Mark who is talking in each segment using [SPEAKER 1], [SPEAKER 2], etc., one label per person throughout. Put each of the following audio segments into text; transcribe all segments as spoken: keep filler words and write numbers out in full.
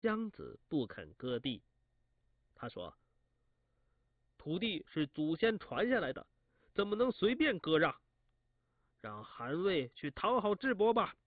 [SPEAKER 1] 襄子不肯割地。他说：“土地是祖先传下来的，怎么能随便割让？让韩魏去讨好智伯吧。”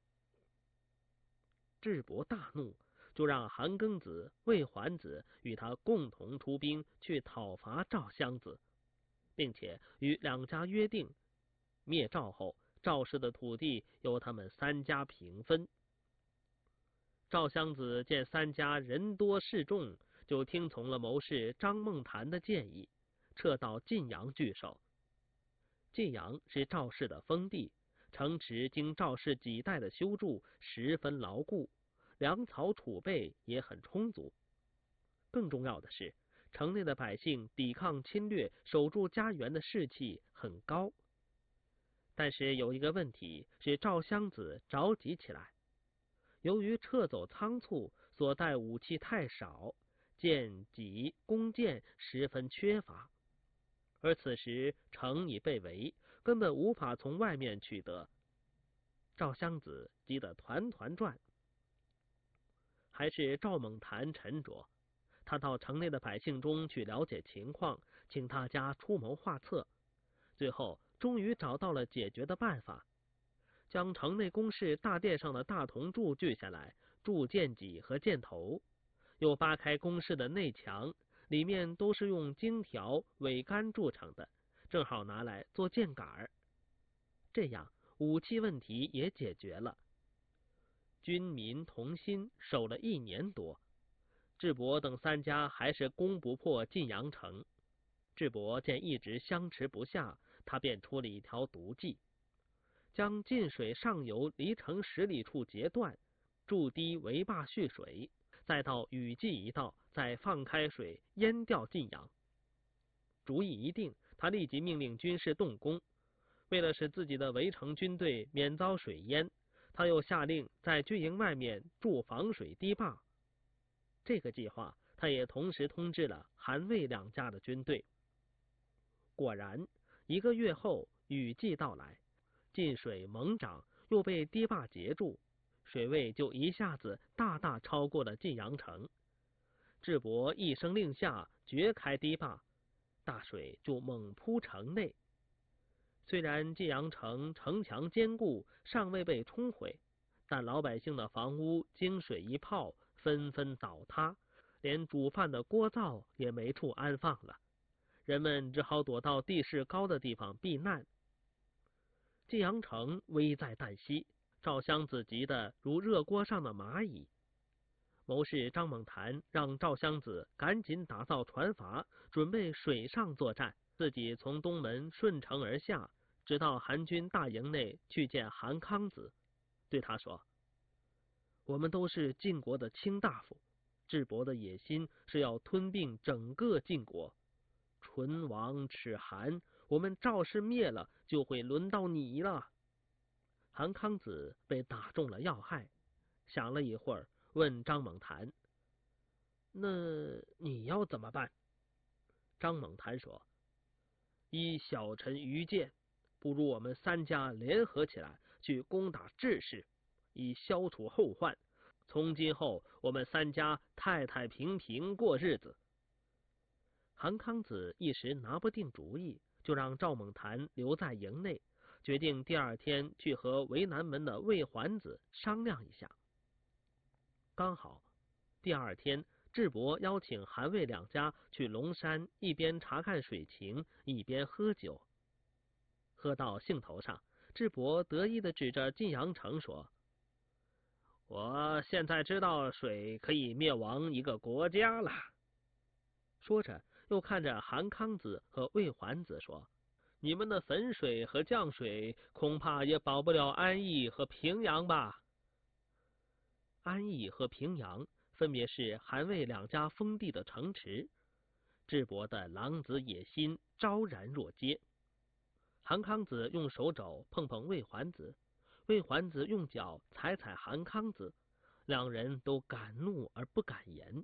[SPEAKER 1] 智伯大怒，就让韩庚子、魏桓子与他共同出兵去讨伐赵襄子，并且与两家约定，灭赵后，赵氏的土地由他们三家平分。赵襄子见三家人多势众，就听从了谋士张孟谈的建议，撤到晋阳据守。晋阳是赵氏的封地，城池经赵氏几代的修筑，十分牢固，粮草储备也很充足。更重要的是，城内的百姓抵抗侵略、守住家园的士气很高。但是有一个问题使赵襄子着急起来，由于撤走仓促，所带武器太少，剑戟弓箭十分缺乏，而此时城已被围，根本无法从外面取得。赵襄子急得团团转。还是赵孟谈沉着，他到城内的百姓中去了解情况，请大家出谋划策，最后终于找到了解决的办法，将城内宫室大殿上的大铜柱锯下来，铸剑戟和箭头，又扒开宫室的内墙，里面都是用荆条、苇杆铸成的，正好拿来做箭杆。这样武器问题也解决了。军民同心，守了一年多，智伯等三家还是攻不破晋阳城。智伯见一直相持不下，他便出了一条毒计，将晋水上游离城十里处截断，筑堤围坝蓄水，再到雨季一到，再放开水淹掉晋阳。主意一定，他立即命令军士动工。为了使自己的围城军队免遭水淹，他又下令在军营外面筑防水堤坝。这个计划，他也同时通知了韩魏两家的军队。果然，一个月后，雨季到来，晋水猛涨，又被堤坝截住，水位就一下子大大超过了晋阳城。智伯一声令下，掘开堤坝，大水就猛扑城内。虽然晋阳城城墙坚固，尚未被冲毁，但老百姓的房屋经水一泡，纷纷倒塌，连煮饭的锅灶也没处安放了，人们只好躲到地势高的地方避难。晋阳城危在旦夕，赵襄子急得如热锅上的蚂蚁。谋士张孟谈让赵襄子赶紧打造船筏，准备水上作战，自己从东门顺城而下，直到韩军大营内去见韩康子，对他说：“我们都是晋国的卿大夫，智伯的野心是要吞并整个晋国。唇亡齿寒，我们赵氏灭了，就会轮到你了。”韩康子被打中了要害，想了一会儿，问张孟谈：“那你要怎么办？”张孟谈说：“依小臣愚见，不如我们三家联合起来，去攻打智氏，以消除后患。从今后，我们三家太太平平过日子。”韩康子一时拿不定主意，就让赵孟谈留在营内，决定第二天去和为南门的魏桓子商量一下。刚好第二天，智伯邀请韩魏两家去龙山，一边查看水情，一边喝酒。喝到兴头上，智伯得意地指着晋阳城说：“我现在知道水可以灭亡一个国家了。”说着，又看着韩康子和魏桓子说：“你们的汾水和绛水恐怕也保不了安邑和平阳吧？”安邑和平阳分别是韩魏两家封地的城池。智伯的狼子野心昭然若揭。韩康子用手肘碰碰魏桓子，魏桓子用脚踩踩韩康子，两人都敢怒而不敢言。